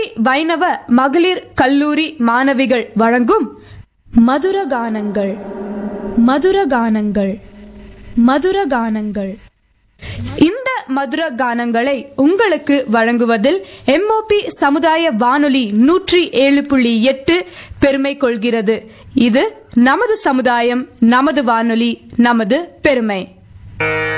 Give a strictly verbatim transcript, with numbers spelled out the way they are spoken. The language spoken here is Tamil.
வைணவ மகளிர் கல்லூரி மாணவிகள் வழங்கும் மதுரகானங்கள் மதுரகானங்கள் மதுரகானங்கள் இந்த மதுர கானங்களை உங்களுக்கு வழங்குவதில் எம்ஓபி சமுதாய வானொலி நூற்றி ஏழு புள்ளி எட்டு பெருமை கொள்கிறது. இது நமது சமுதாயம், நமது வானொலி, நமது பெருமை.